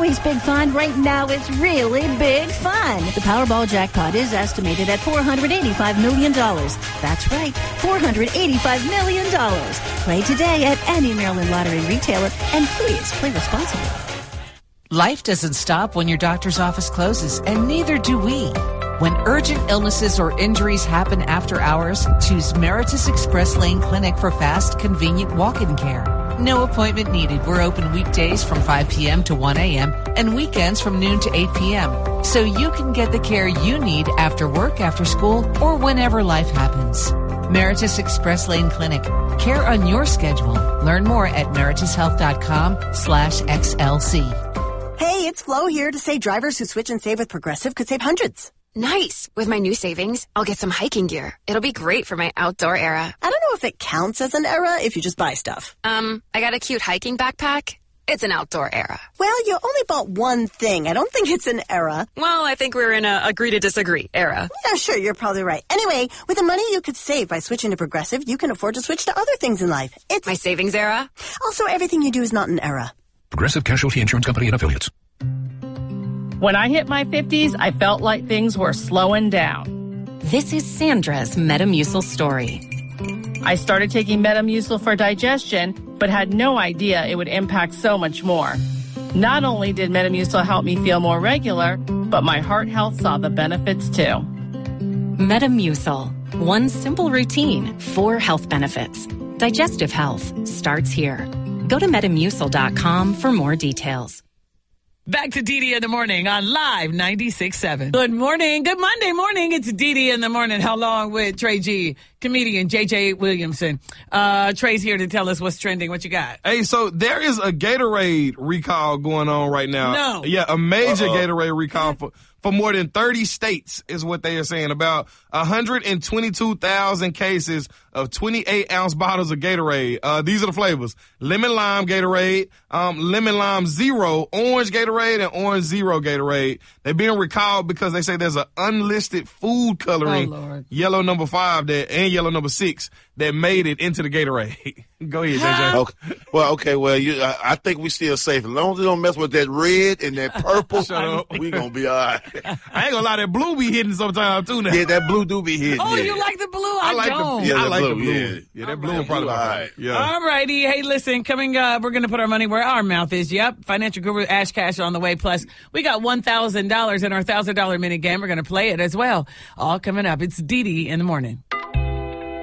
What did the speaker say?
always big fun, right now it's really big fun. The Powerball jackpot is estimated at $485 million. That's right, $485 million. Play today at any Maryland Lottery retailer, and please play responsibly. Life doesn't stop when your doctor's office closes, and neither do we. When urgent illnesses or injuries happen after hours, choose Meritus Express Lane Clinic for fast, convenient walk-in care. No appointment needed. We're open weekdays from 5 p.m. to 1 a.m. and weekends from noon to 8 p.m. so you can get the care you need after work, after school, or whenever life happens. Meritus Express Lane Clinic. Care on your schedule. Learn more at meritushealth.com/XLC. Hey, it's Flo here to say drivers who switch and save with Progressive could save hundreds. Nice. With my new savings, I'll get some hiking gear. It'll be great for my outdoor era. I don't know if it counts as an era if you just buy stuff. I got a cute hiking backpack. It's an outdoor era. Well, you only bought one thing. I don't think it's an era. Well, I think we're in a agree to disagree era. Yeah, sure, you're probably right. Anyway, with the money you could save by switching to Progressive, you can afford to switch to other things in life. It's my savings era. Also, everything you do is not an era. Progressive Casualty Insurance Company and Affiliates. When I hit my 50s, I felt like things were slowing down. This is Sandra's Metamucil story. I started taking Metamucil for digestion, but had no idea it would impact so much more. Not only did Metamucil help me feel more regular, but my heart health saw the benefits too. Metamucil. One simple routine, 4 health benefits. Digestive health starts here. Go to Metamucil.com for more details. Back to DD in the morning on Live 96.7. Good morning. Good Monday morning. It's DD in the morning. Along with Trey G, comedian JJ Williamson. Trey's here to tell us what's trending. What you got? Hey, so there is a Gatorade recall going on right now. No. Yeah, a major Gatorade recall for more than 30 states is what they are saying. About 122,000 cases of 28-ounce bottles of Gatorade. These are the flavors: lemon lime Gatorade, lemon lime zero, orange Gatorade, and orange zero Gatorade. They're being recalled because they say there's an unlisted food coloring, yellow number 5 and yellow number 6 that made it into the Gatorade. Go ahead, JJ. Okay. Well, I think we still safe. As long as we don't mess with that red and that purple, we gonna be all right. I ain't gonna lie, that blue be hitting sometimes too now. Yeah, that blue do be hitting. Oh, you like the blue? I don't. I like the blue. Yeah, that blue probably all right. Yeah. All righty. Hey, listen, coming up, we're gonna put our money where our mouth is. Yep. Financial guru Ash Cash on the way. Plus, we got $1,000 in our $1,000 mini game. We're gonna play it as well. All coming up. It's DD in the morning.